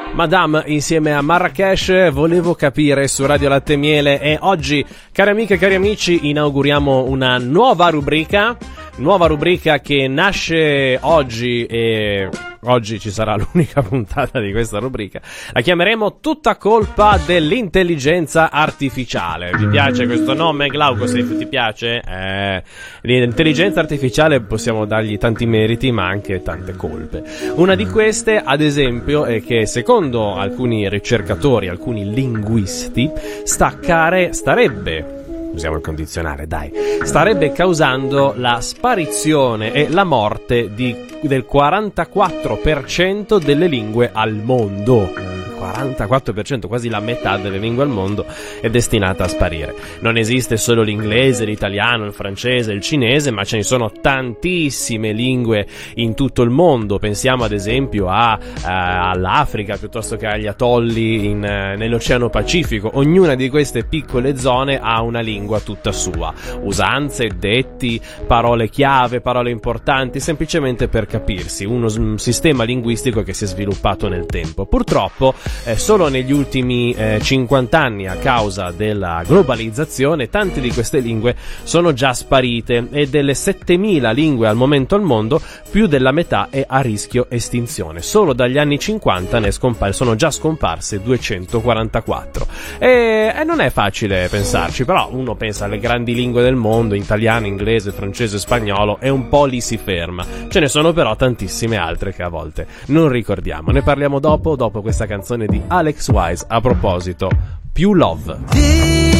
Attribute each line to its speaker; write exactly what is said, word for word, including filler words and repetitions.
Speaker 1: Madame insieme a Marrakesh, Volevo capire su Radio Latte e Miele, e oggi, cari amiche e cari amici, inauguriamo una nuova rubrica, nuova rubrica che nasce oggi e oggi ci sarà l'unica puntata di questa rubrica. La chiameremo Tutta colpa dell'intelligenza artificiale. Vi piace questo nome, Glauco? Se ti piace, eh, l'intelligenza artificiale possiamo dargli tanti meriti ma anche tante colpe. Una di queste, ad esempio, è che secondo alcuni ricercatori, alcuni linguisti, staccare starebbe usiamo il condizionale, dai, starebbe causando la sparizione e la morte di, del quarantaquattro per cento delle lingue al mondo. quarantaquattro per cento, quasi la metà delle lingue al mondo è destinata a sparire. Non esiste solo l'inglese, l'italiano, il francese, il cinese, ma ce ne sono tantissime lingue in tutto il mondo. Pensiamo ad esempio a, a all'Africa piuttosto che agli atolli in, nell'Oceano Pacifico. Ognuna di queste piccole zone ha una lingua tutta sua, usanze, detti, parole chiave, parole importanti, semplicemente per capirsi, uno un sistema linguistico che si è sviluppato nel tempo. Purtroppo Eh, solo negli ultimi eh, cinquanta anni, a causa della globalizzazione, tante di queste lingue sono già sparite, e delle settemila lingue al momento al mondo, più della metà è a rischio estinzione. Solo dagli anni cinquanta ne scompar- sono già scomparse duecentoquarantaquattro. E, e non è facile pensarci, però uno pensa alle grandi lingue del mondo, italiano, inglese, francese, spagnolo, e un po' lì si ferma. Ce ne sono però tantissime altre che a volte non ricordiamo. Ne parliamo dopo, dopo questa canzone di Alex Wise, a proposito, Più Love.